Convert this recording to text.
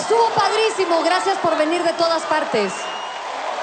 Estuvo padrísimo, gracias por venir de todas partes.